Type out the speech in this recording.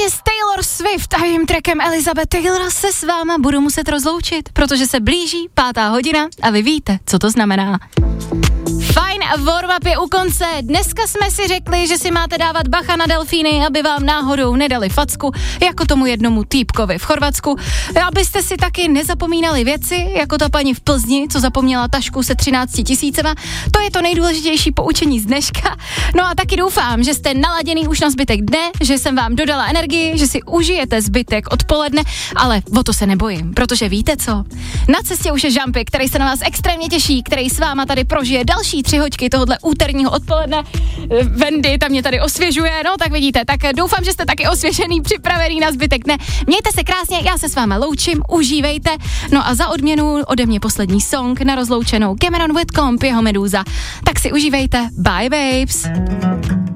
ještě s Taylor Swift a jejím trackem Elizabeth Taylor se s váma budu muset rozloučit, protože se blíží 5. hodina a vy víte, co to znamená. Fajn, warm-up je u konce. Dneska jsme si řekli, že si máte dávat bacha na delfíny, aby vám náhodou nedali facku, jako tomu jednomu týpkovi v Chorvatsku. Abyste si taky nezapomínali věci, jako ta paní v Plzni, co zapomněla tašku se 13 000. To je to nejdůležitější poučení z dneška. No a taky doufám, že jste naladěný už na zbytek dne, že jsem vám dodala energii, že si užijete zbytek odpoledne, ale o to se nebojím, protože víte co? Na cestě už je Žampy, který se na vás extrémně těší, který s váma tady prožije další 3 hoďky tohohle úterního odpoledne. Wendy tam mě tady osvěžuje, no tak vidíte, tak doufám, že jste taky osvěžený, připravený na zbytek dne. Mějte se krásně, já se s váma loučím, užívejte. No a za odměnu ode mě poslední song na rozloučenou Cameron Whitcomb, jeho Meduza. Tak si užívejte, bye babes.